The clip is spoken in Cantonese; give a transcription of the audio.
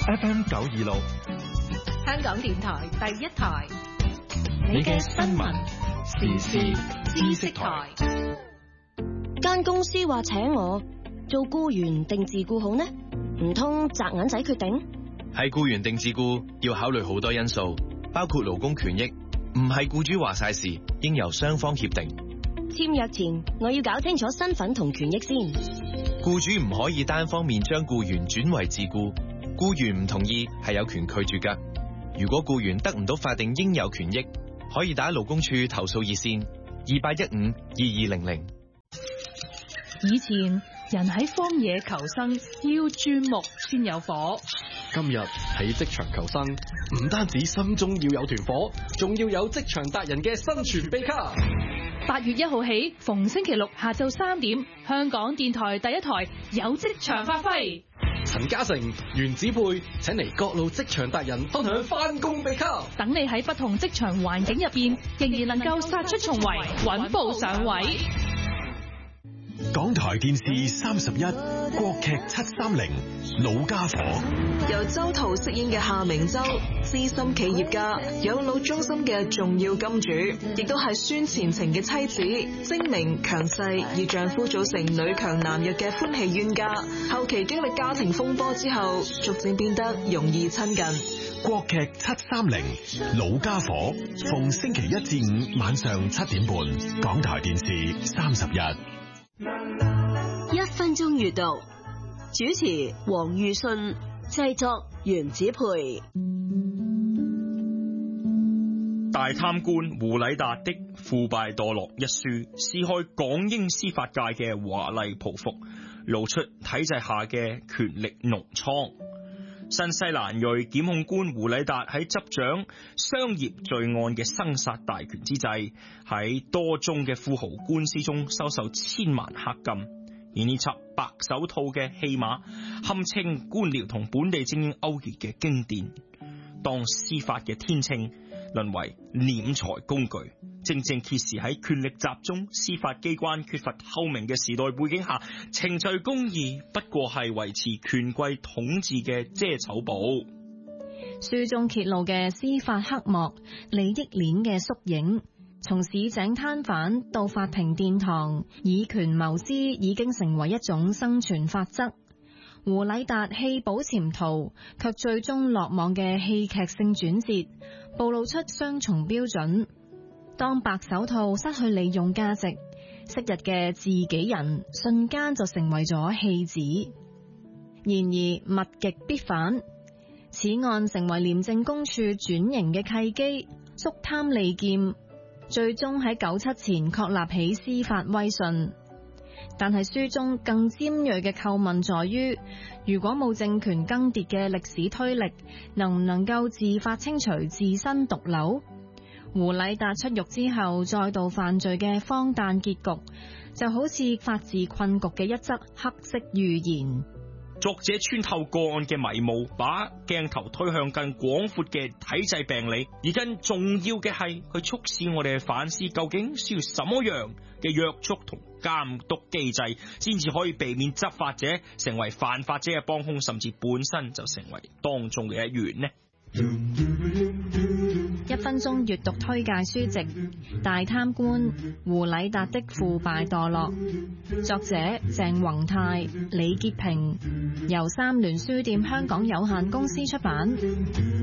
FM 926， 香港電台第一台， 你嘅新聞時事知識台。 間公司話請我做僱員定自僱好呢？唔通擲銀仔決定？ 係僱員定自僱要考慮好多因素，包括勞工權益，唔係僱主話晒事，應由雙方協定。 簽約前我要搞清楚身份同權益先。 僱主唔可以單方面將僱員轉為自僱，僱員唔同意係有權拒絕㗎。如果僱員得唔到法定應有權益，可以打勞工處投訴熱線28152200。 以前人喺荒野求生要鑽木先有火， 今日喺職場求生，唔單止心中要有團火，仲要有職場達人嘅生存秘笈。 8月1號起，逢星期六下晝3點，香港電台第一台有職場發揮。 陳嘉誠、袁子佩請嚟各路職場達人分享返工秘笈， 等你喺不同職場環境入邊，仍然能夠殺出重圍，穩步上位。 港台電視31國劇730老家伙， 由周濤飾演嘅夏明洲，資深企業家，養老中心嘅重要金主，亦都係孫前程嘅妻子，精明強勢，以丈夫組成女強男弱嘅歡喜冤家。後期經歷家庭風波之後，逐漸變得容易親近。 國劇730老家伙，逢星期1至5晚上7點半，港台電視31。 1分鐘閱讀，主持黃裕信，製作袁子培。 大貪官胡禮達的腐敗墮落一書，撕開港英司法界嘅華麗袍服，露出體制下嘅權力膿瘡。新西蘭裔檢控官胡禮達喺執掌商業罪案嘅生殺大權之際，喺多宗嘅富豪官司中收受千萬黑金。而呢輯白手套嘅戲碼，堪稱官僚同本地精英勾結嘅經典。當司法嘅天秤淪為斂財工具，正正揭示喺權力集中、司法機關缺乏透明嘅時代背景下，程序公義不過係維持權貴統治嘅遮醜布。 書中揭露嘅司法黑幕、利益鏈嘅縮影，從市井攤販到法庭殿堂，以權謀私已經成為一種生存法則。胡禮達棄保潛逃，卻最終落網嘅戲劇性轉折，暴露出雙重標準。當白手套失去利用價值，昔日嘅自己人瞬間就成為咗棄子。然而物極必反，此案成為廉政公署轉型嘅契機，肅貪利劍，最終喺97前確立起司法威信。但係書中更尖銳嘅叩問在於，如果冇政權更迭嘅歷史推力，能唔能夠自發清除自身毒瘤？胡禮達出獄之後再度犯罪嘅荒誕結局，就好似法治困局嘅一則黑色預言。 作者穿透個案嘅迷霧，把鏡頭推向更廣闊嘅體制病理，而更重要嘅係佢促使我哋反思，究竟需要什麼樣嘅約束同監督機制，先至可以避免執法者成為犯法者嘅幫兇，甚至本身就成為當中嘅一員呢 ？1分鐘閱讀推介書籍《大貪官胡禮達的腐敗墮落》，作者鄭宏泰、李潔平，由三聯書店香港有限公司出版。